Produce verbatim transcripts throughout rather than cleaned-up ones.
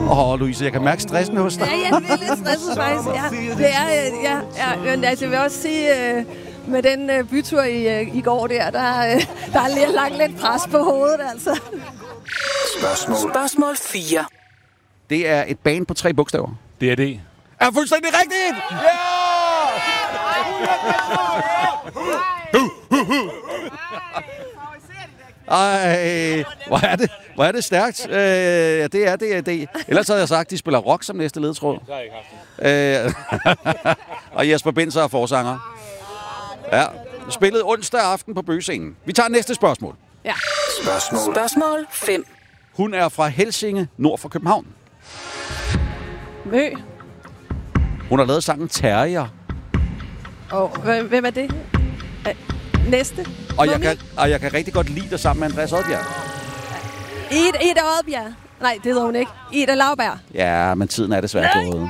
Åh, oh, Louise, jeg kan mærke stressen hos dig. Ja, jeg er lidt stresset faktisk. Ja, det er, øh, ja, ja, men altså, jeg vil også sige, øh, med den øh, bytur i, øh, i går der, der, øh, der er lidt lagt lidt pres på hovedet, altså. Spørgsmål. Spørgsmål fire. Det er et band på tre bogstaver. Det er det. Er fuldstændig rigtigt! Ja! Ej, hvor er det, hvor er det stærkt. Øh, ja, det er det, er det. Ellers havde jeg sagt, at de spiller rock som næste ledtråd. Det har jeg ikke haft. Øh, og Jesper Binser er forsanger. Ja, spillet onsdag aften på Bøgescenen. Vi tager næste spørgsmål. Ja. Spørgsmål. Spørgsmål fem. Hun er fra Helsinge, nord for København. Mø. Hun har lavet sangen Terrier. Og hvem er det? Næste. Og jeg, kan, og jeg kan rigtig godt lide det sammen med Andreas Odbjerg. Ida, Ida Oddbjerg. Nej, det hedder hun ikke. Ida Lauberg. Ja, men tiden er desværre gået.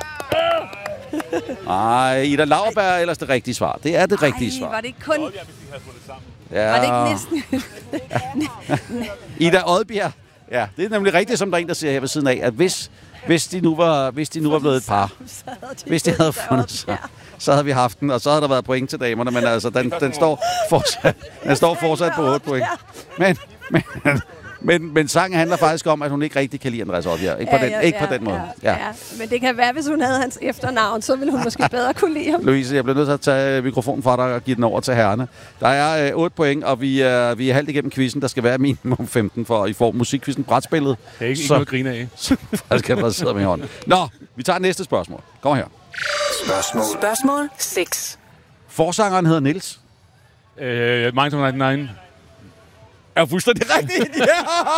Nej, Ida Lauberg er ellers det rigtige svar. Det er det rigtige Ej, svar. var det ikke kun... Ja. Var det ikke næsten... Ida Odbjerg. Ja, det er nemlig rigtigt, som der er en, der siger her ved siden af, at hvis, hvis, de, nu var, hvis de nu var blevet et par, hvis de havde fundet sig, så havde vi haft den, og så havde der været point til damerne, men altså, den, den, står, fortsat, den står fortsat på otte point. Men, men, men, men sangen handler faktisk om, at hun ikke rigtig kan lide Andreas Odbjerg. Ikke, ja, på, den, ja, ikke ja, på den måde. Ja, ja. Ja. Men det kan være, hvis hun havde hans efternavn, så ville hun måske bedre kunne lide ham. Louise, jeg bliver nødt til at tage mikrofonen fra dig og give den over til herrene. Der er øh, otte point, og vi er, vi er halvt igennem quizzen. Der skal være minimum femten, for I får musikquizzen brætspillet. Det er ikke, ikke noget at grine af. Så faktisk kan jeg sidde med i hånden. Nå, vi tager næste spørgsmål. Kom her. Spørgsmål. Spørgsmål seks. Forsangeren hedder Niels. Øh, Mind to nioghalvfems. Er fuldstændig rigtigt, ja!